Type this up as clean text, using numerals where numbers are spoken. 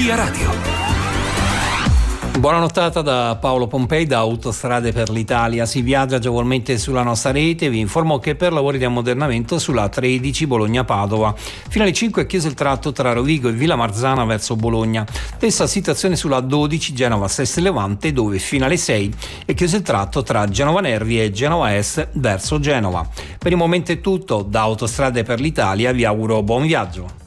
Via Radio. Buona nottata da Paolo Pompei da Autostrade per l'Italia. Si viaggia agevolmente sulla nostra rete. Vi informo che per lavori di ammodernamento sulla 13 Bologna-Padova. Fino alle 5 è chiuso il tratto tra Rovigo e Villa Marzana verso Bologna. Stessa situazione sulla 12 Genova-Sestri Levante, dove fino alle 6 è chiuso il tratto tra Genova Nervi e Genova Est verso Genova. Per il momento è tutto. Da Autostrade per l'Italia vi auguro buon viaggio.